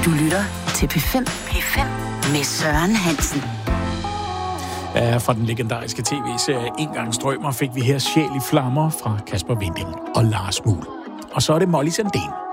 Du lytter til P5. P5 med Søren Hansen. Ja, fra den legendariske tv-serie En gang strømmer fik vi her Sjæl i flammer fra Kasper Winding og Lars Muhl. Og så er det Molly Sandén.